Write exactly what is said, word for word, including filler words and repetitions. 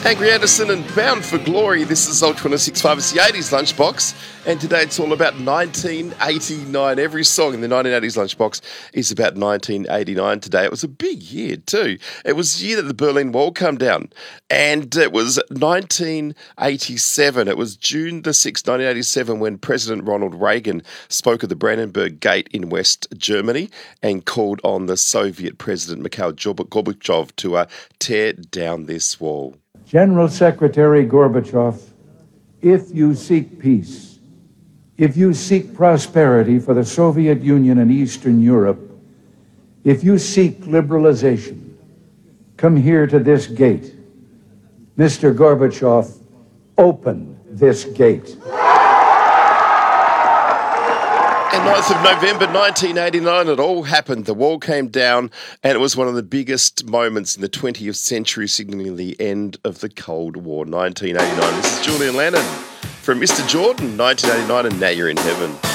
Angry Anderson and Bound for Glory. This is Alt twenty-six point five. It's the eighties Lunchbox, and today it's all about nineteen eighty-nine. Every song in the nineteen eighties Lunchbox is about nineteen eighty-nine today. It was a big year too. It was the year that the Berlin Wall came down, and it was nineteen eighty-seven. It was June the sixth, nineteen eighty-seven, when President Ronald Reagan spoke at the Brandenburg Gate in West Germany and called on the Soviet President Mikhail Gorbachev to uh, tear down this wall. General Secretary Gorbachev, if you seek peace, if you seek prosperity for the Soviet Union and Eastern Europe, if you seek liberalization, come here to this gate. Mister Gorbachev, open this gate. And ninth of November nineteen eighty-nine, it all happened. The wall came down, and it was one of the biggest moments in the twentieth century, signalling the end of the Cold War. nineteen eighty-nine. This is Julian Lennon from Mister Jordan, nineteen eighty-nine, and Now You're in Heaven.